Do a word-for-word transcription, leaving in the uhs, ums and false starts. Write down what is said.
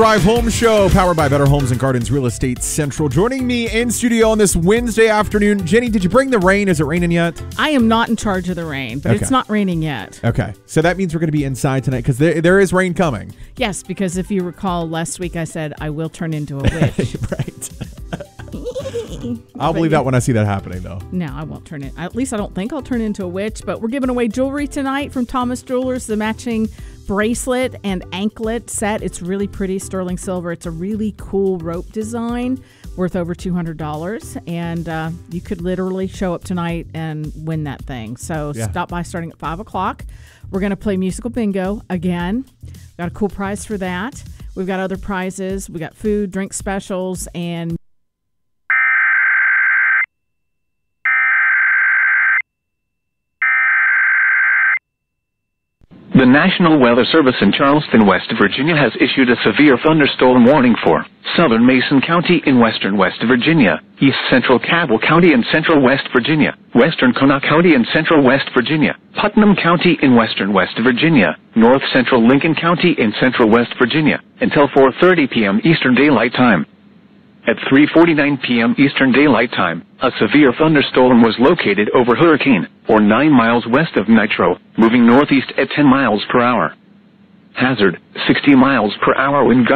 Drive Home Show, powered by Better Homes and Gardens Real Estate Central. Joining me in studio on this Wednesday afternoon. Jenny, did you bring the rain? Is it raining yet? I am not in charge of the rain, but Okay. it's not raining yet. Okay, so that means we're going to be inside tonight because there, there is rain coming. Yes, because if you recall, last week I said I will turn into a witch. Right. I'll believe that when I see that happening, though. No, I won't turn it. At least I don't think I'll turn into a witch, but we're giving away jewelry tonight from Thomas Jewelers, the matching bracelet and anklet set. It's really pretty, sterling silver. It's a really cool rope design worth over two hundred dollars, and uh, you could literally show up tonight and win that thing. So Yeah. stop by starting at five o'clock. We're going to play musical bingo again. Got a cool prize for that. We've got other prizes. We got food, drink specials, and The National Weather Service in Charleston, West Virginia has issued a severe thunderstorm warning for southern Mason County in western West Virginia, east central Cabell County in central West Virginia, western Connaught County in central West Virginia, Putnam County in western West Virginia, north central Lincoln County in central West Virginia, until four thirty p.m. Eastern Daylight Time. At three forty-nine p.m. Eastern Daylight Time, a severe thunderstorm was located over Hurricane, or nine miles west of Nitro, moving northeast at ten miles per hour. Hazard, sixty miles per hour wind.